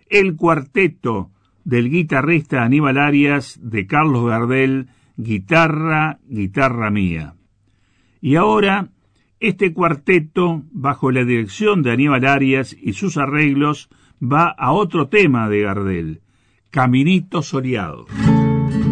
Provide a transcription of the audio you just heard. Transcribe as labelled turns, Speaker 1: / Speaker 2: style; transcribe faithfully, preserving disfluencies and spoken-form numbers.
Speaker 1: el cuarteto del guitarrista Aníbal Arias de Carlos Gardel, Guitarra, Guitarra Mía. Y ahora, este cuarteto, bajo la dirección de Aníbal Arias y sus arreglos, va a otro tema de Gardel, Caminito Soleado.